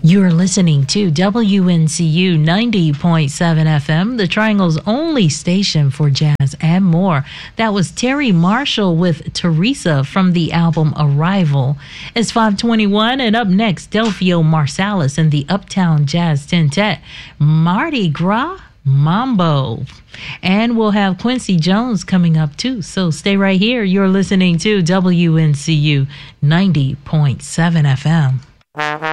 You're listening to WNCU 90.7 FM, the Triangle's only station for jazz and more. That was Terry Marshall with Teresa from the album Arrival. It's 5:21, and up next, Delfio Marsalis and the Uptown Jazz Quintet, Mardi Gras Mambo. And we'll have Quincy Jones coming up too, so stay right here. You're listening to WNCU 90.7 FM.